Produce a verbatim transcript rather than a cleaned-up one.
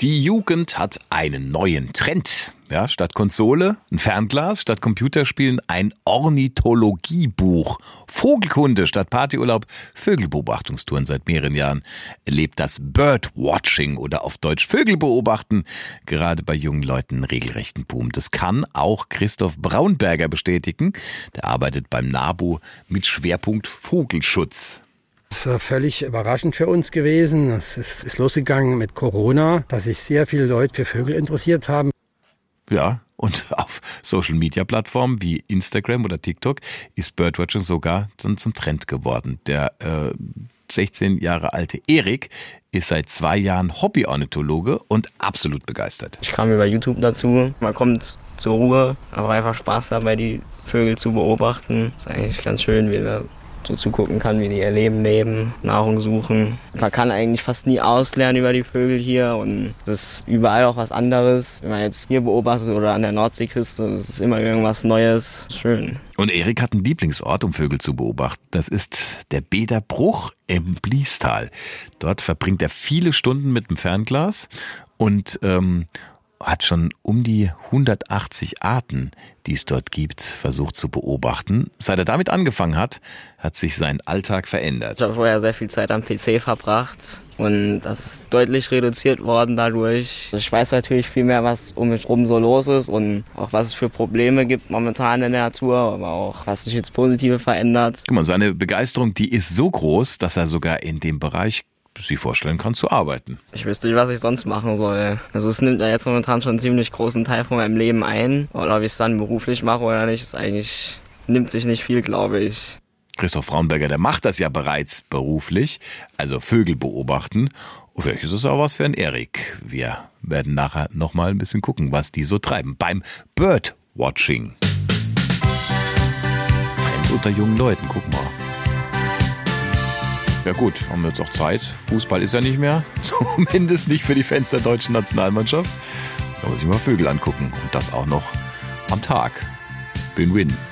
Die Jugend hat einen neuen Trend. Ja, statt Konsole ein Fernglas, statt Computerspielen ein Ornithologiebuch. Vogelkunde statt Partyurlaub, Vögelbeobachtungstouren seit mehreren Jahren. Erlebt das Birdwatching oder auf Deutsch Vögelbeobachten gerade bei jungen Leuten einen regelrechten Boom. Das kann auch Christoph Braunberger bestätigen. Der arbeitet beim NABU mit Schwerpunkt Vogelschutz. Das ist völlig überraschend für uns gewesen. Es ist, ist losgegangen mit Corona, dass sich sehr viele Leute für Vögel interessiert haben. Ja, und auf Social-Media-Plattformen wie Instagram oder TikTok ist Birdwatching sogar zum, zum Trend geworden. Der äh, sechzehn Jahre alte Erik ist seit zwei Jahren Hobby-Ornithologe und absolut begeistert. Ich kam über YouTube dazu. Man kommt zur Ruhe, aber einfach Spaß dabei, die Vögel zu beobachten. Ist eigentlich ganz schön, wie man so zugucken kann, wie die ihr Leben leben, Nahrung suchen. Man kann eigentlich fast nie auslernen über die Vögel hier und das ist überall auch was anderes. Wenn man jetzt hier beobachtet oder an der Nordseeküste, das ist immer irgendwas Neues. Schön. Und Erik hat einen Lieblingsort, um Vögel zu beobachten. Das ist der Bederbruch im Bliestal. Dort verbringt er viele Stunden mit dem Fernglas und ähm, hat schon um die hundertachtzig Arten, die es dort gibt, versucht zu beobachten. Seit er damit angefangen hat, hat sich sein Alltag verändert. Ich habe vorher sehr viel Zeit am P C verbracht und das ist deutlich reduziert worden dadurch. Ich weiß natürlich viel mehr, was um mich rum so los ist und auch was es für Probleme gibt momentan in der Natur, aber auch was sich jetzt Positive verändert. Guck mal, seine Begeisterung, die ist so groß, dass er sogar in dem Bereich sich vorstellen kann zu arbeiten. Ich wüsste nicht, was ich sonst machen soll. Also es nimmt ja jetzt momentan schon einen ziemlich großen Teil von meinem Leben ein. Oder ob ich es dann beruflich mache oder nicht, ist eigentlich, nimmt sich nicht viel, glaube ich. Christoph Braunberger, der macht das ja bereits beruflich, also Vögel beobachten. Und vielleicht ist es auch was für einen Erik. Wir werden nachher nochmal ein bisschen gucken, was die so treiben beim Birdwatching. Trend unter jungen Leuten, guck mal. Ja gut, haben wir jetzt auch Zeit. Fußball ist ja nicht mehr, zumindest nicht für die Fans der deutschen Nationalmannschaft. Da muss ich mal Vögel angucken und das auch noch am Tag. Win-win.